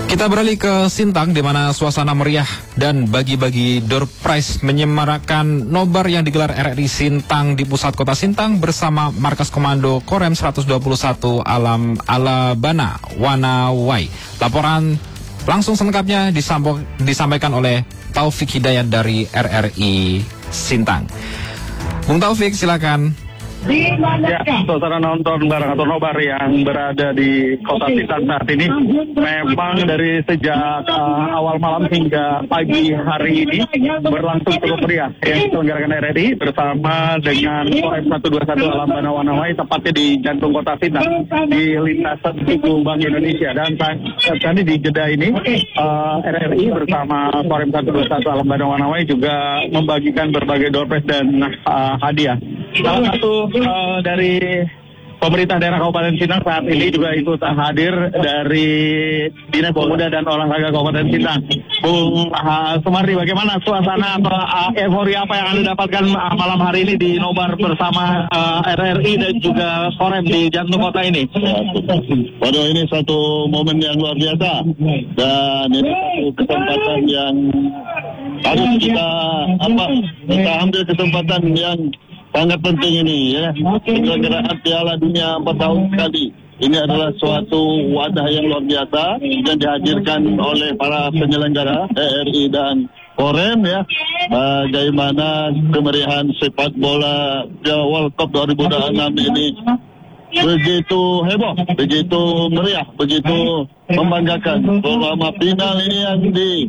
Kita beralih ke Sintang, di mana suasana meriah dan bagi-bagi door prize menyemarakan nobar yang digelar RRI Sintang di pusat kota Sintang bersama Markas Komando Korem 121 Alam Alabana Wanawai. Laporan langsung selengkapnya disampaikan oleh Taufik Hidayat dari RRI Sintang. Bung Taufik, silakan. Ya, saudara nonton bareng atau nobar yang berada di kota Sintang saat ini memang dari sejak awal malam hingga pagi hari ini berlangsung cukup meriah yang diselenggarakan RRI bersama dengan Korem 121 Alam Alabana Wanawai, tepatnya di jantung kota Sintang di lintasan Tugu Bank Indonesia. Dan tadi di jeda ini RRI bersama Korem 121 Alam Alabana Wanawai juga membagikan berbagai door prize dan hadiah. Salah satu dari pemerintah daerah Kabupaten Sintang saat ini juga ikut hadir dari Dinas Pemuda dan Olahraga Kabupaten Sintang. Bung Sumardi, bagaimana suasana atau euforia apa yang Anda dapatkan malam hari ini di nobar bersama RRI dan juga Korem di jantung kota ini? Waduh, ini satu momen yang luar biasa dan ini satu kesempatan yang harus kita ambil kesempatan yang sangat penting ini ya. Penyelenggaraan Piala Dunia 4 tahun sekali. Ini adalah suatu wadah yang luar biasa yang dihadirkan oleh para penyelenggara RRI dan Korem ya. Bagaimana kemeriahan sepak bola World Cup 2026 ini begitu heboh, begitu meriah, begitu membanggakan. Selama final ini yang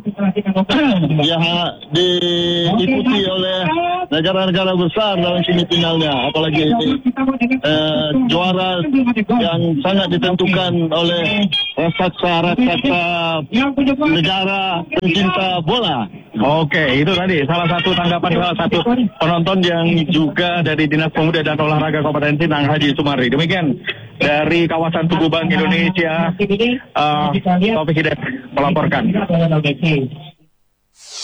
diikuti oleh negara-negara besar dalam semifinalnya, apalagi ini juara yang sangat ditentukan oleh raksasa negara pencinta bola. Oke, itu tadi salah satu tanggapan salah satu penonton yang juga dari Dinas Pemuda dan Olahraga Kabupaten Sintang, Haji Sumardi. Demikian dari kawasan Tugu Bank Indonesia, Taufik Hidayat melaporkan.